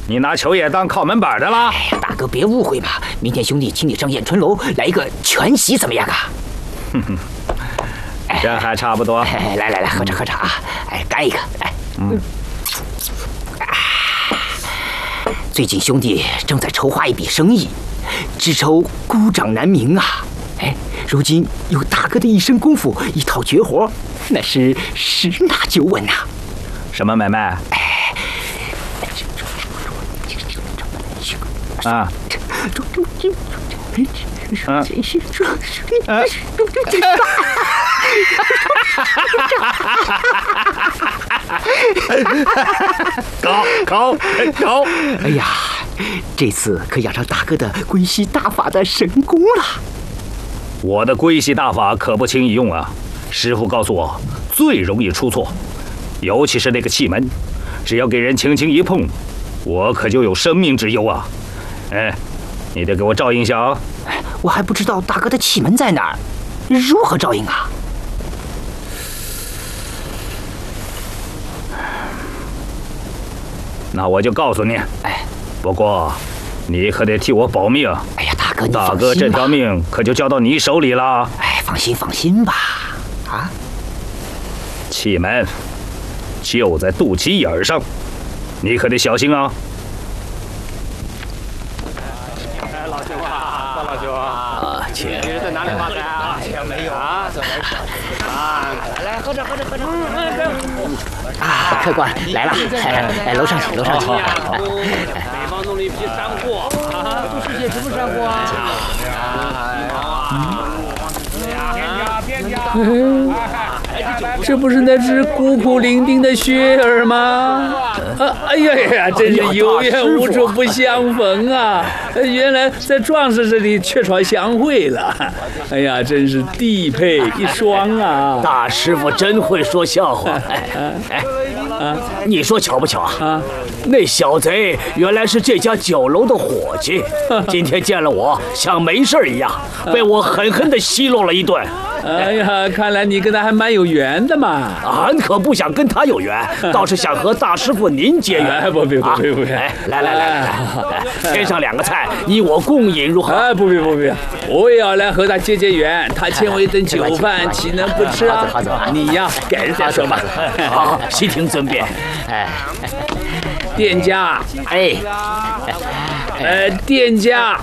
你拿球也当靠门板的啦？ 哎呀，大哥别误会嘛，明天兄弟请你上燕春楼来一个全席，怎么样啊？ 哼哼，这还差不多。 来，喝茶啊！哎，干一个，来。最近兄弟正在筹划一笔生意，只愁孤掌难鸣啊！哎，如今有大哥的一身功夫，一套绝活，那是十拿九稳呐。 什么买卖？啊！高！ 哎呀，这次可养上大哥的龟息大法的神功了。 我的龟息大法可不轻易用啊！师傅告诉我，最容易出错，尤其是那个气门，只要给人轻轻一碰，我可就有生命之忧啊！哎，你得给我照应一下啊！ 我还不知道大哥的气门在哪儿，如何照应啊？ 那我就告诉你，不过你可得替我保命。 哎呀，大哥，你放心吧。 大哥这条命可就交到你手里了。 哎，放心吧。啊， 气门就在肚脐眼上，你可得小心啊。 老兄啊，老兄啊，请。你是在哪里发财啊？没有啊，怎么啊？来，喝着。 啊，客官来了，楼上请。 北方弄了一批山货啊，这是些什么山货啊？ 这不是那只孤苦伶仃的雪儿吗？哎呀，真是有缘无处不相逢啊！原来在壮士这里鹊床相会了。哎呀，真是地配一双啊！ 大师傅真会说笑话。你说巧不巧啊？那小贼原来是这家酒楼的伙计，今天见了我像没事一样，被我狠狠地奚落了一顿。 哎呀，看来你跟他还蛮有缘的嘛。 俺可不想跟他有缘，倒是想和大师傅您结缘。 不， 来，添上2个菜，你我共饮如何？ 不，我也要来和他结缘。他请我一顿酒饭，岂能不吃啊？ 好走， 你呀，改日再说吧。 好，悉听尊便。 店家，店家。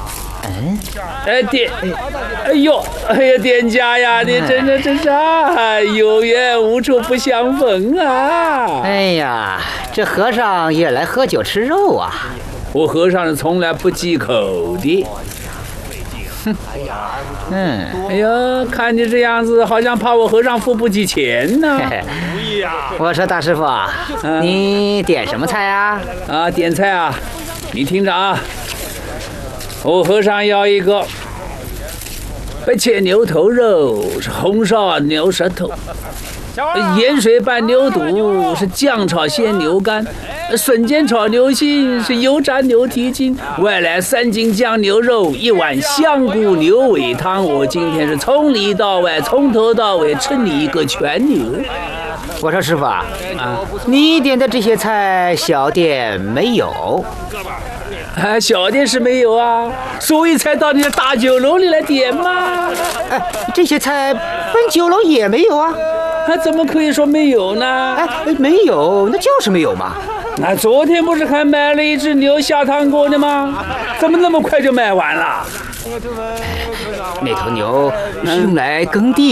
店家呀，你真是有缘无处不相逢啊！ 哎呀，这和尚也来喝酒吃肉啊！ 我和尚是从来不忌口的。哎呀，看你这样子，好像怕我和尚付不起钱呢。 我说大师傅啊，你点什么菜啊？ 点菜啊，你听着啊。我和尚要一个白切牛头肉，是红烧牛舌头，盐水拌牛肚，是酱炒鲜牛肝，笋尖炒牛心，是油炸牛蹄筋，外来3斤酱牛肉，1碗香菇牛尾汤。我今天是从里到外，从头到尾吃你一个全牛。 我说师傅啊，你点的这些菜小店没有？ 小店是没有啊，所以才到你的大酒楼里来点嘛。 这些菜本酒楼也没有啊。 怎么可以说没有呢？ 没有，那就是没有嘛。 那昨天不是还买了一只牛下汤锅的吗？怎么那么快就卖完了？ 那头牛是用来耕地